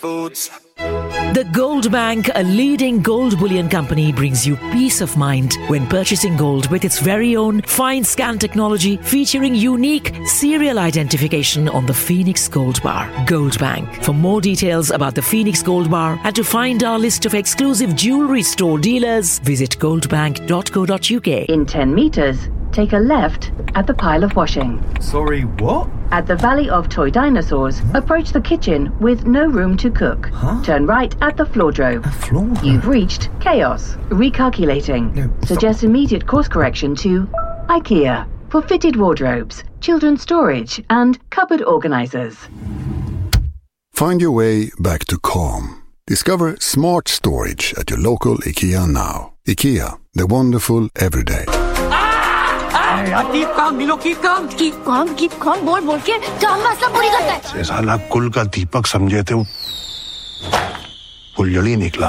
Foods. The Gold Bank, a leading gold bullion company, brings you peace of mind when purchasing gold with its very own fine scan technology featuring unique serial identification on the Phoenix Gold Bar. Gold Bank. For more details about the Phoenix Gold Bar and to find our list of exclusive jewelry store dealers, visit goldbank.co.uk. In 10 meters, take a left at the pile of washing. Sorry, what? At the Valley of Toy Dinosaurs, approach the kitchen with no room to cook. Turn right at the Floordrove. Floor? You've reached Chaos. Recalculating. No, stop. Suggest immediate course correction to IKEA for fitted wardrobes, children's storage, and cupboard organisers. Find your way back to calm. Discover smart storage at your local IKEA now. IKEA, the wonderful everyday. Keep calm, Milo, keep calm. Keep calm, बोल के drama सब बुरी करता है। ये साला कुल का दीपक समझे थे वो फुलझड़ी निकला।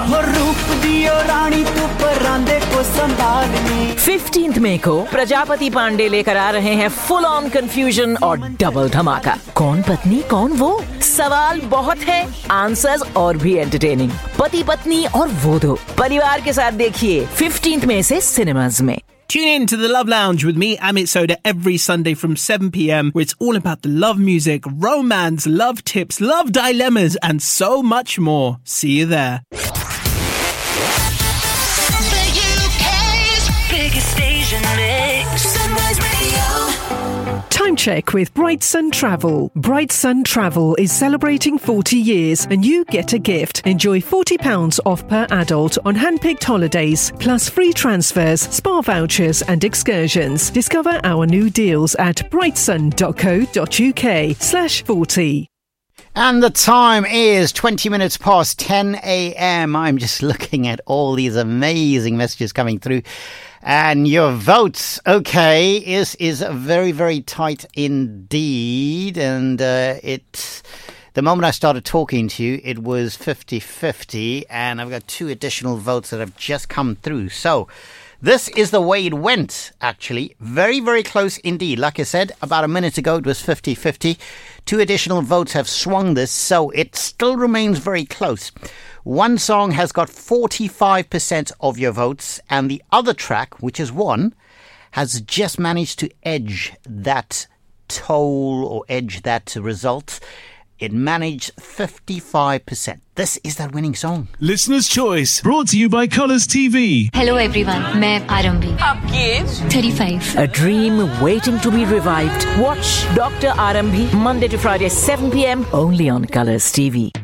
15th May को प्रजापति पांडे लेकर आ रहे हैं फुल ऑन कंफ्यूजन और डबल धमाका। कौन पत्नी कौन वो? सवाल बहुत है, आंसर्स और भी एंटरटेनिंग। पति पत्नी और वो दो। परिवार के साथ देखिए 15th May से सिनेमाज में। Tune in to The Love Lounge with me, Amit Soda, every Sunday from 7 p.m, where it's all about the love music, romance, love tips, love dilemmas, and so much more. See you there. The UK's biggest station mix. Sunrise Radio. Time check with Bright Sun Travel. Bright Sun Travel is celebrating 40 years and you get a gift. Enjoy £40 off per adult on hand-picked holidays, plus free transfers, spa vouchers and excursions. Discover our new deals at brightsun.co.uk/40. And the time is 20 minutes past 10 a.m. I'm just looking at all these amazing messages coming through. And your votes, okay, is very, very tight indeed. And the moment I started talking to you, it was 50-50. And I've got 2 additional votes that have just come through. So this is the way it went, actually. Very, very close indeed. Like I said, about a minute ago, it was 50-50. 2 additional votes have swung this, so it still remains very close. One song has got 45% of your votes, and the other track, which is one, has just managed to edge that toll or edge that result. It managed 55%. This is that winning song. Listener's Choice, brought to you by Colours TV. Hello everyone, मैं आरंभी। आपकी as 35। A dream waiting to be revived. Watch Dr. Arambhi Monday to Friday 7 p.m. only on Colours TV.